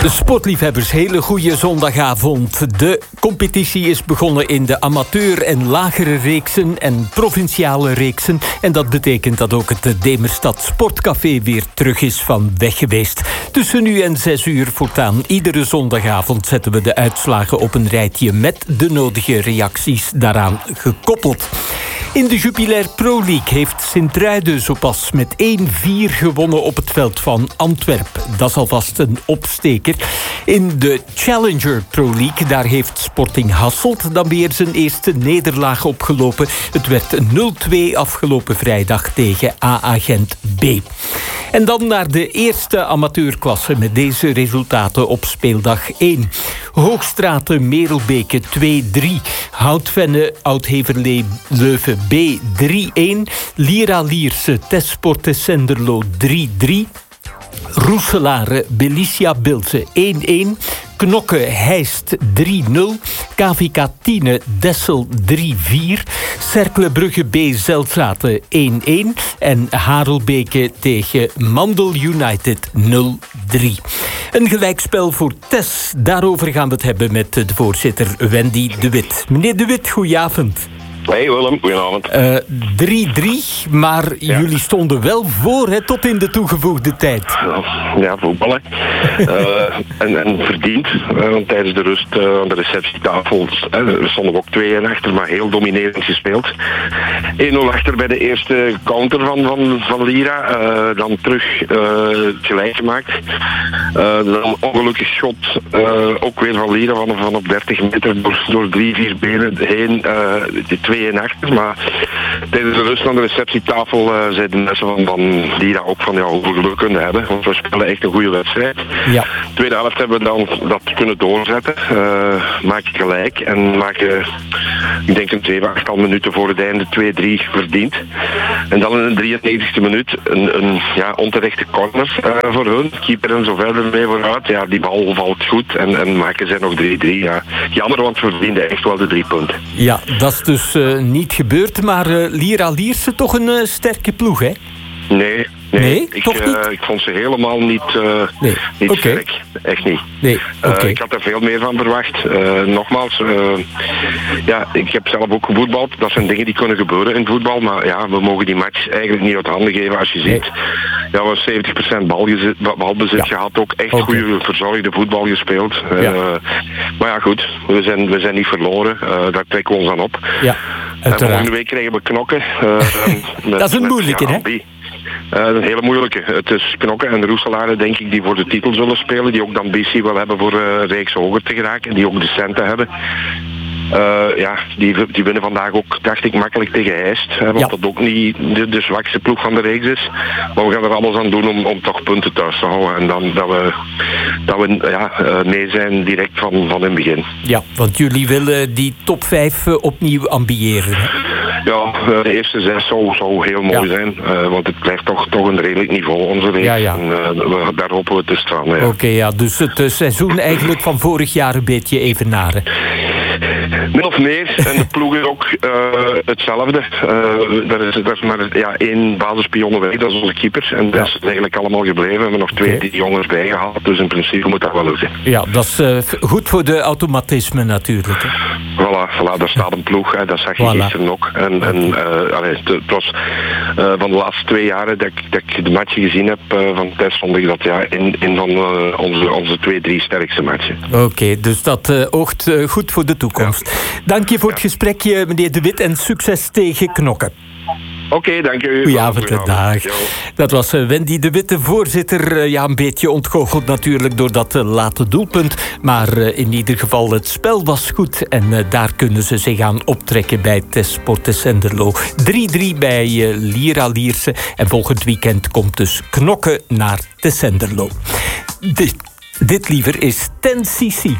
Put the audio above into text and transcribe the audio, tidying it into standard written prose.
Sportliefhebbers, hele goede zondagavond. De competitie is begonnen in de amateur- en lagere reeksen en provinciale reeksen. En dat betekent dat ook het Demerstad Sportcafé weer terug is van weg geweest. Tussen nu en 6 uur voortaan, iedere zondagavond zetten we de uitslagen op een rijtje met de nodige reacties daaraan gekoppeld. In de Jupiler Pro League heeft Sint-Truiden zo pas met 1-4 gewonnen op het veld van Antwerpen. Dat is alvast een opsteker. In de Challenger Pro League, daar heeft Sporting Hasselt dan weer zijn eerste nederlaag opgelopen. Het werd 0-2 afgelopen vrijdag tegen AA Gent B. En dan naar de eerste amateurklasse met deze resultaten op speeldag 1. Hoogstraten Merelbeke 2-3. Houtvenne Oud-Heverlee Leuven B 3-1. Lira Lierse Tesporte Senderlo 3-3. Roeselare Belicia Bilze 1-1. Knokke Heist 3-0. KVK Tiene Dessel 3-4. Cercle Brugge B Zeltraten 1-1. En Harelbeke tegen Mandel United 0-3. Een gelijkspel voor Tess. Daarover gaan we het hebben met de voorzitter Wendy de Wit. Meneer de Wit, goedenavond. Hey Willem, goedenavond. 3-3, maar jullie stonden wel voor, hè, tot in de toegevoegde tijd. Ja, voetballen. En verdiend. Want tijdens de rust aan de receptietafel stonden we ook 2-1 achter, maar heel dominerend gespeeld. 1-0 achter bij de eerste counter van Lira. Dan terug gelijk gemaakt. Dan ongelukkig schot, ook weer van Lira van op 30 meter door 3-4 benen heen. 2-1 achter, maar tijdens de rust aan de receptietafel zeiden de mensen van Lira ook van hoeveel geluk kunnen hebben, want we spelen echt een goede wedstrijd. Ja. Tweede helft hebben we dan dat kunnen doorzetten, maken gelijk en maken, ik denk een 7-8 minuten voor het einde 2-3 verdiend. En dan in de 93e minuut een onterechte corner voor hun. Keeper en zo verder mee vooruit. Ja, die bal valt goed en maken zij nog 3-3. Ja. Jammer, want we verdienden echt wel de 3 punten. Ja, dat is dus niet gebeurd, maar Lira Lierse toch een sterke ploeg, hè? Nee, ik vond ze helemaal niet sterk. Echt niet. Ik had er veel meer van verwacht. Nogmaals, ik heb zelf ook gevoetbald. Dat zijn dingen die kunnen gebeuren in voetbal. Maar ja, we mogen die match eigenlijk niet uit handen geven. Als je ziet, we hebben 70% balbezit gehad. Ook echt goede verzorgde voetbal gespeeld. Maar ja, goed. We zijn niet verloren. Daar trekken we ons aan op. Ja, volgende week krijgen we Knokken. Dat is een moeilijke, hè? Een hele moeilijke. Het is Knokke en de Roeselare, denk ik, die voor de titel zullen spelen. Die ook de ambitie wel hebben voor een reeks hoger te geraken. Die ook de centen hebben. Die winnen vandaag ook, dacht ik, makkelijk tegen Heist. Want dat ook niet de zwakste ploeg van de reeks is. Maar we gaan er alles aan doen om toch punten thuis te houden. En dan dat we mee zijn direct van in het begin. Ja, want jullie willen die top 5 opnieuw ambiëren. Ja, de eerste 6 zou heel mooi zijn. Want het blijft toch een redelijk niveau, onze reeks. En daar hopen we te staan. Oké, dus het seizoen eigenlijk van vorig jaar een beetje evenaren. Min of meer. En de ploeg is ook hetzelfde. Er is maar één basispion weg, dat is onze keeper. En dat is eigenlijk allemaal gebleven. We hebben nog 2 jongens bijgehaald. Dus in principe moet dat wel lukken. Ja, dat is goed voor de automatisme natuurlijk. Hè? Voilà, daar staat een ploeg. Hè. Dat zag je gisteren ook. Het was van de laatste 2 jaren dat ik de matchen gezien heb van Tess, vond ik dat een van onze 2-3 sterkste matchen. Oké, dus dat oogt goed voor de toekomst. Dank je voor het gesprekje, meneer De Wit, en succes tegen Knokke. Oké, dank u. Goedenavond, dag. Dat was Wendy De Wit, de voorzitter. Een beetje ontgoocheld natuurlijk door dat late doelpunt. Maar in ieder geval, het spel was goed. En daar kunnen ze zich aan optrekken bij Tesporte Senderlo. 3-3 bij Lira Lierse. En volgend weekend komt dus Knokke naar de Senderlo. Dit liever is 10cc.